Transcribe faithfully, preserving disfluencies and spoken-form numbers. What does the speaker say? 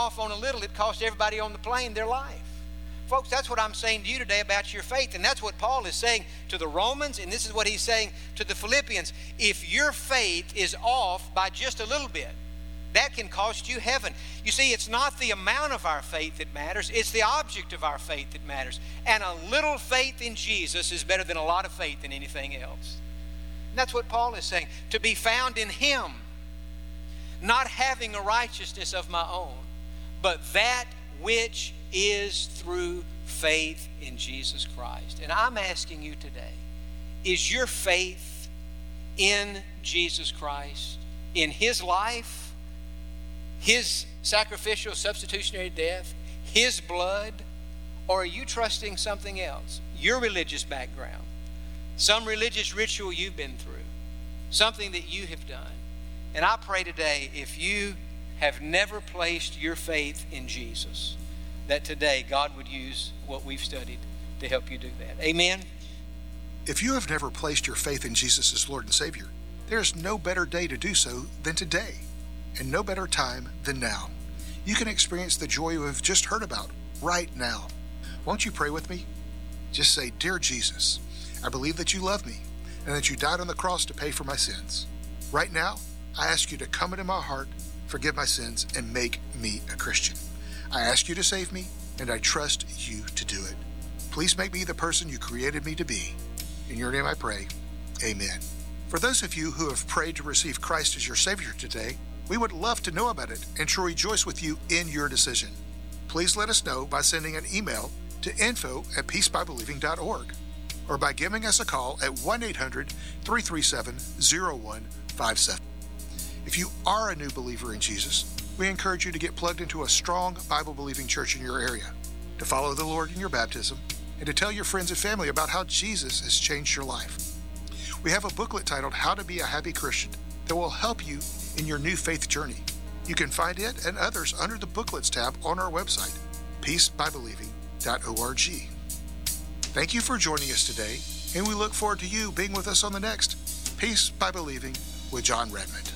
off on a little, it cost everybody on the plane their life. Folks, that's what I'm saying to you today about your faith, and that's what Paul is saying to the Romans, and this is what he's saying to the Philippians. If your faith is off by just a little bit, that can cost you heaven. You see, it's not the amount of our faith that matters, it's the object of our faith that matters. And a little faith in Jesus is better than a lot of faith in anything else. And that's what Paul is saying. To be found in Him, not having a righteousness of my own, but that which is through faith in Jesus Christ. And I'm asking you today, is your faith in Jesus Christ, in His life, His sacrificial substitutionary death, His blood, or are you trusting something else? Your religious background, some religious ritual you've been through, something that you have done. And I pray today, if you have never placed your faith in Jesus, that today God would use what we've studied to help you do that. Amen? If you have never placed your faith in Jesus as Lord and Savior, there is no better day to do so than today, and no better time than now. You can experience the joy you have just heard about right now. Won't you pray with me? Just say, Dear Jesus, I believe that you love me and that you died on the cross to pay for my sins. Right now, I ask you to come into my heart, forgive my sins, and make me a Christian. I ask you to save me, and I trust you to do it. Please make me the person you created me to be. In your name I pray, amen. For those of you who have prayed to receive Christ as your Savior today, we would love to know about it and to rejoice with you in your decision. Please let us know by sending an email to info at peacebybelieving dot org or by giving us a call at one eight hundred, three three seven, zero one five seven. If you are a new believer in Jesus, we encourage you to get plugged into a strong Bible-believing church in your area, to follow the Lord in your baptism, and to tell your friends and family about how Jesus has changed your life. We have a booklet titled How to Be a Happy Christian that will help you in your new faith journey. You can find it and others under the Booklets tab on our website, peace by believing dot org. Thank you for joining us today, and we look forward to you being with us on the next Peace by Believing with John Redmond.